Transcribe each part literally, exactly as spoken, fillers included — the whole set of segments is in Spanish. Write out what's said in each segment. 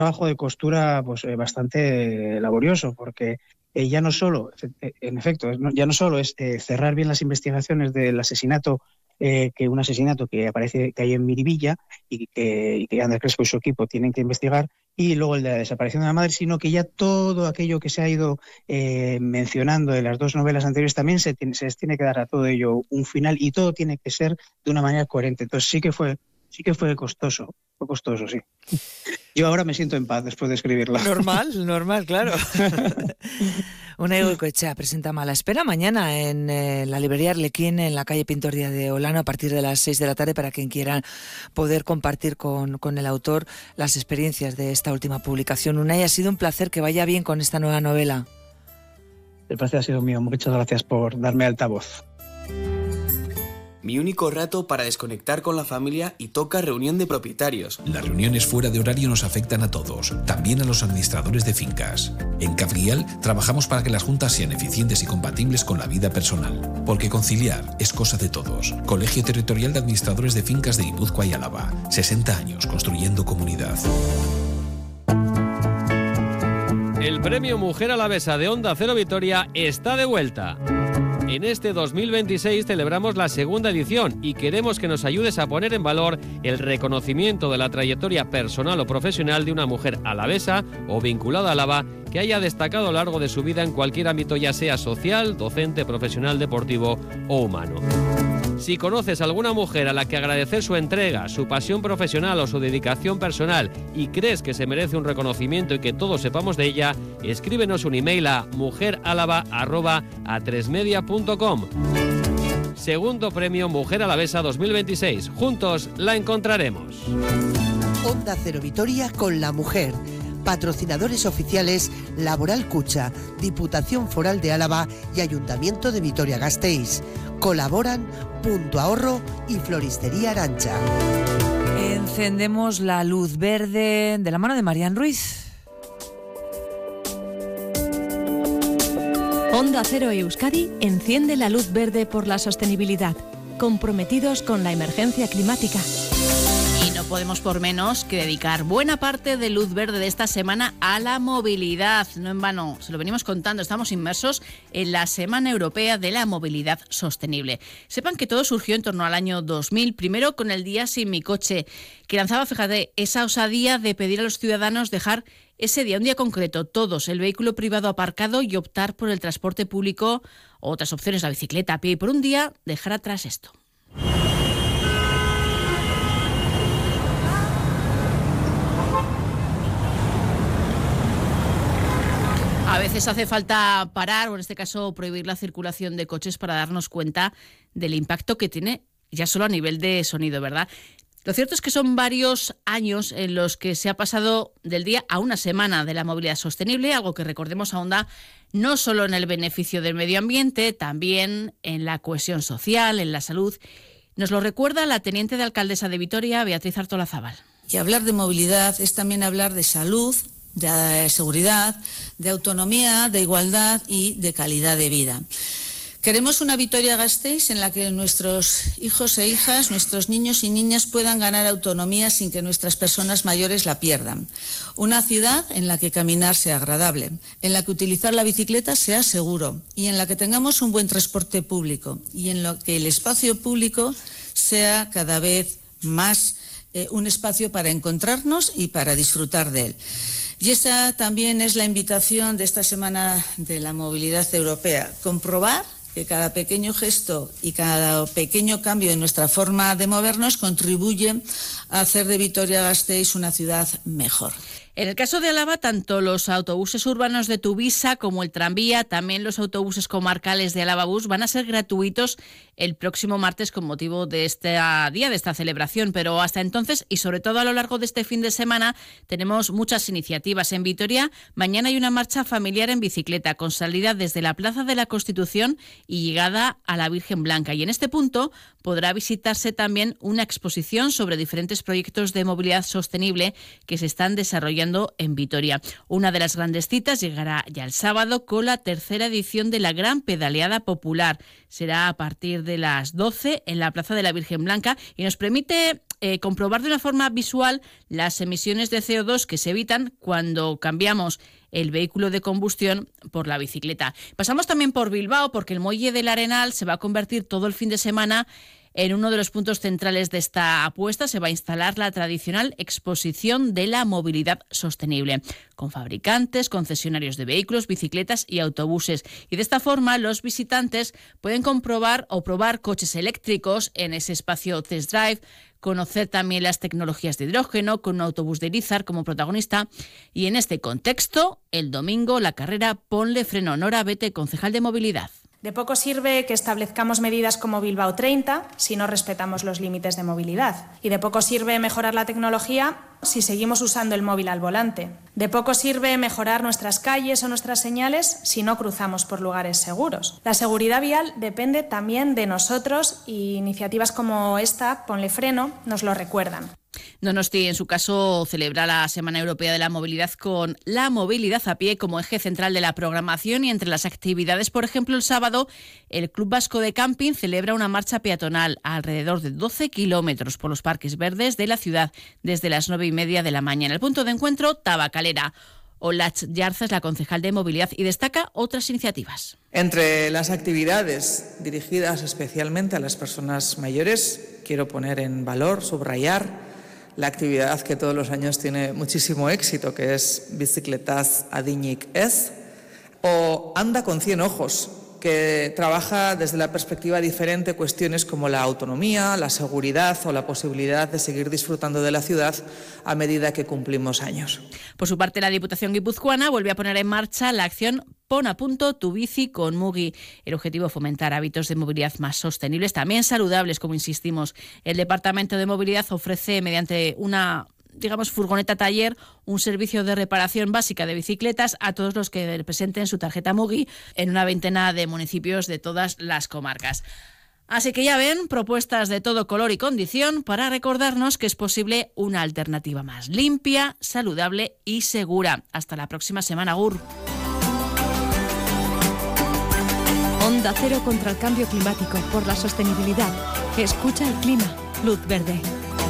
trabajo de costura pues eh, bastante laborioso, porque eh, ya no solo, en efecto, ya no solo es eh, cerrar bien las investigaciones del asesinato, eh, que un asesinato que aparece que hay en Miribilla y que, y que Andrés Crespo y su equipo tienen que investigar, y luego el de la desaparición de la madre, sino que ya todo aquello que se ha ido eh, mencionando en las dos novelas anteriores también se, tiene, se les tiene que dar a todo ello un final, y todo tiene que ser de una manera coherente. Entonces sí que fue, sí que fue costoso, fue costoso, sí. Yo ahora me siento en paz después de escribirla. Normal, normal, claro. Unai Goikoetxea presenta Mala Espera mañana en eh, la librería Arlequín, en la calle Pintor Díaz de Olano, a partir de las seis de la tarde, para quien quiera poder compartir con, con el autor las experiencias de esta última publicación. Unai, ha sido un placer, que vaya bien con esta nueva novela. El placer ha sido mío. Muchas gracias por darme altavoz. Mi único rato para desconectar con la familia y toca reunión de propietarios. Las reuniones fuera de horario nos afectan a todos, también a los administradores de fincas. En Cabrial trabajamos para que las juntas sean eficientes y compatibles con la vida personal, porque conciliar es cosa de todos. Colegio Territorial de Administradores de Fincas de Guipúzcoa y Álava. sesenta años construyendo comunidad. El premio Mujer Alavesa de Onda Cero Vitoria está de vuelta. En este dos mil veintiséis celebramos la segunda edición y queremos que nos ayudes a poner en valor el reconocimiento de la trayectoria personal o profesional de una mujer alavesa o vinculada a Álava que haya destacado a lo largo de su vida en cualquier ámbito, ya sea social, docente, profesional, deportivo o humano. Si conoces a alguna mujer a la que agradecer su entrega, su pasión profesional o su dedicación personal y crees que se merece un reconocimiento y que todos sepamos de ella, escríbenos un email a mujeralava arroba a tres media punto com. Segundo premio Mujer Alavesa dos mil veintiséis. Juntos la encontraremos. Onda Cero Vitoria con la mujer. Patrocinadores oficiales Laboral Cucha, Diputación Foral de Álava y Ayuntamiento de Vitoria-Gasteiz. Colaboran Punto Ahorro y Floristería Arancha. Encendemos la luz verde de la mano de Marian Ruiz. Onda Cero Euskadi enciende la luz verde por la sostenibilidad, comprometidos con la emergencia climática. Y no podemos por menos que dedicar buena parte de luz verde de esta semana a la movilidad. No en vano, se lo venimos contando, estamos inmersos en la Semana Europea de la Movilidad Sostenible. Sepan que todo surgió en torno al año dos mil, primero con el Día Sin Mi Coche, que lanzaba, fíjate, esa osadía de pedir a los ciudadanos dejar ese día, un día concreto, todos, el vehículo privado aparcado y optar por el transporte público o otras opciones, la bicicleta, a pie, y por un día dejar atrás esto. A veces hace falta parar, o en este caso prohibir la circulación de coches para darnos cuenta del impacto que tiene ya solo a nivel de sonido, ¿verdad? Lo cierto es que son varios años en los que se ha pasado del día a una semana de la movilidad sostenible, algo que, recordemos, ahonda no solo en el beneficio del medio ambiente, también en la cohesión social, en la salud. Nos lo recuerda la teniente de alcaldesa de Vitoria, Beatriz Artolazabal. Y hablar de movilidad es también hablar de salud, de seguridad, de autonomía, de igualdad y de calidad de vida. Queremos una Vitoria-Gasteiz en la que nuestros hijos e hijas, nuestros niños y niñas puedan ganar autonomía sin que nuestras personas mayores la pierdan. Una ciudad en la que caminar sea agradable, en la que utilizar la bicicleta sea seguro y en la que tengamos un buen transporte público y en la que el espacio público sea cada vez más eh, un espacio para encontrarnos y para disfrutar de él. Y esa también es la invitación de esta Semana de la Movilidad Europea, comprobar que cada pequeño gesto y cada pequeño cambio en nuestra forma de movernos contribuye a hacer de Vitoria-Gasteiz una ciudad mejor. En el caso de Álava, tanto los autobuses urbanos de Tuvisa como el tranvía, también los autobuses comarcales de Álava Bus, van a ser gratuitos el próximo martes con motivo de este día, de esta celebración. Pero hasta entonces, y sobre todo a lo largo de este fin de semana, tenemos muchas iniciativas. En Vitoria, mañana hay una marcha familiar en bicicleta con salida desde la Plaza de la Constitución y llegada a la Virgen Blanca. Y en este punto podrá visitarse también una exposición sobre diferentes proyectos de movilidad sostenible que se están desarrollando en Vitoria. Una de las grandes citas llegará ya el sábado con la tercera edición de la Gran Pedaleada Popular. Será a partir de las doce en la Plaza de la Virgen Blanca y nos permite eh, comprobar de una forma visual las emisiones de C O dos que se evitan cuando cambiamos el vehículo de combustión por la bicicleta. Pasamos también por Bilbao porque el Muelle del Arenal se va a convertir todo el fin de semana en uno de los puntos centrales de esta apuesta. Se va a instalar la tradicional exposición de la movilidad sostenible, con fabricantes, concesionarios de vehículos, bicicletas y autobuses. Y de esta forma los visitantes pueden comprobar o probar coches eléctricos en ese espacio test drive, conocer también las tecnologías de hidrógeno con un autobús de Irizar como protagonista. Y en este contexto, el domingo, la carrera Ponle Freno. Nora Bete, concejal de movilidad. De poco sirve que establezcamos medidas como Bilbao treinta si no respetamos los límites de movilidad. Y de poco sirve mejorar la tecnología si seguimos usando el móvil al volante. De poco sirve mejorar nuestras calles o nuestras señales si no cruzamos por lugares seguros. La seguridad vial depende también de nosotros y iniciativas como esta, Ponle Freno, nos lo recuerdan. Donosti, en su caso, celebra la Semana Europea de la Movilidad con la movilidad a pie como eje central de la programación y entre las actividades, por ejemplo, el sábado, el Club Vasco de Camping celebra una marcha peatonal a alrededor de doce kilómetros por los parques verdes de la ciudad desde las nueve y media de la mañana. El punto de encuentro, Tabacalera. Olatz Yarza es la concejal de movilidad y destaca otras iniciativas. Entre las actividades dirigidas especialmente a las personas mayores, quiero poner en valor, subrayar, la actividad que todos los años tiene muchísimo éxito, que es Bicicletaz Adinik Ez, o Anda con cien ojos, que trabaja desde la perspectiva diferente cuestiones como la autonomía, la seguridad o la posibilidad de seguir disfrutando de la ciudad a medida que cumplimos años. Por su parte, la Diputación guipuzcoana vuelve a poner en marcha la acción Pon a punto tu bici con Mugi. El objetivo es fomentar hábitos de movilidad más sostenibles, también saludables, como insistimos. El Departamento de Movilidad ofrece mediante una digamos, furgoneta taller, un servicio de reparación básica de bicicletas a todos los que presenten su tarjeta Mugi en una veintena de municipios de todas las comarcas. Así que ya ven, propuestas de todo color y condición para recordarnos que es posible una alternativa más limpia, saludable y segura. Hasta la próxima semana, Gur. Onda Cero contra el cambio climático por la sostenibilidad. Escucha el clima. Luz verde.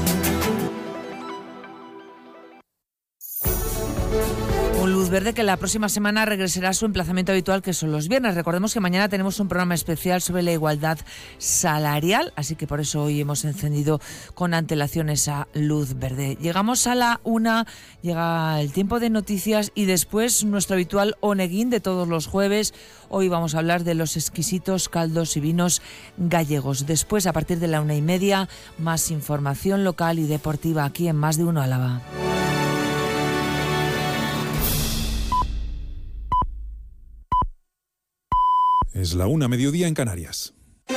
Un luz verde que la próxima semana regresará a su emplazamiento habitual, que son los viernes. Recordemos que mañana tenemos un programa especial sobre la igualdad salarial, así que por eso hoy hemos encendido con antelación esa luz verde. Llegamos a la una, llega el tiempo de noticias y después nuestro habitual oneguín de todos los jueves. Hoy vamos a hablar de los exquisitos caldos y vinos gallegos. Después, a partir de la una y media, más información local y deportiva aquí en Más de Uno Álava. Es la una, mediodía en Canarias.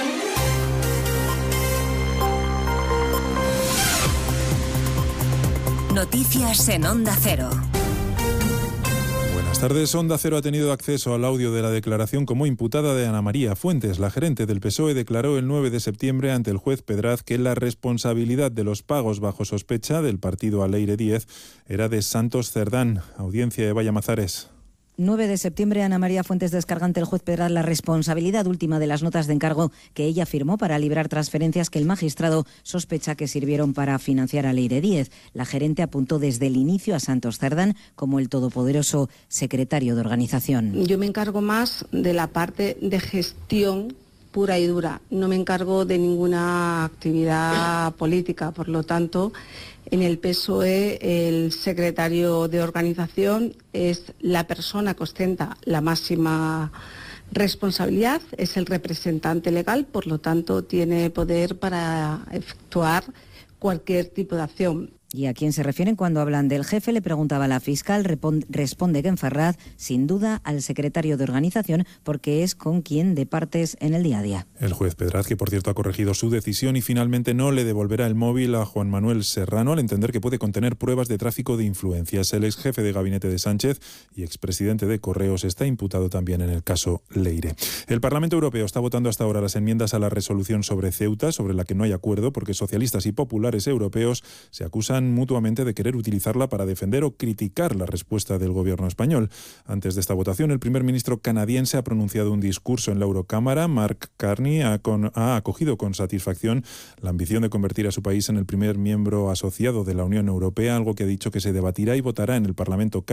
Noticias en Onda Cero. Buenas tardes. Onda Cero ha tenido acceso al audio de la declaración como imputada de Ana María Fuentes. La gerente del P S O E declaró el nueve de septiembre ante el juez Pedraz que la responsabilidad de los pagos bajo sospecha del partido Aleire Díez era de Santos Cerdán. Audiencia de Vallamazares. nueve de septiembre, Ana María Fuentes descarga ante el juez Pedraz la responsabilidad última de las notas de encargo que ella firmó para librar transferencias que el magistrado sospecha que sirvieron para financiar a Aleire Díez. La gerente apuntó desde el inicio a Santos Cerdán como el todopoderoso secretario de organización. Yo me encargo más de la parte de gestión pura y dura. No me encargo de ninguna actividad política, por lo tanto, en el P S O E el secretario de organización es la persona que ostenta la máxima responsabilidad, es el representante legal, por lo tanto tiene poder para efectuar cualquier tipo de acción. ¿Y a quién se refieren cuando hablan del jefe? Le preguntaba la fiscal. Responde Ken Ferraz, sin duda al secretario de organización, porque es con quien departes en el día a día. El juez Pedraz, que por cierto ha corregido su decisión y finalmente no le devolverá el móvil a Juan Manuel Serrano al entender que puede contener pruebas de tráfico de influencias. El ex jefe de gabinete de Sánchez y expresidente de Correos está imputado también en el caso Leire. El Parlamento Europeo está votando hasta ahora las enmiendas a la resolución sobre Ceuta, sobre la que no hay acuerdo porque socialistas y populares europeos se acusan mutuamente de querer utilizarla para defender o criticar la respuesta del gobierno español. Antes de esta votación, el primer ministro canadiense ha pronunciado un discurso en la Eurocámara. Mark Carney ha, con, ha acogido con satisfacción la ambición de convertir a su país en el primer miembro asociado de la Unión Europea, algo que ha dicho que se debatirá y votará en el Parlamento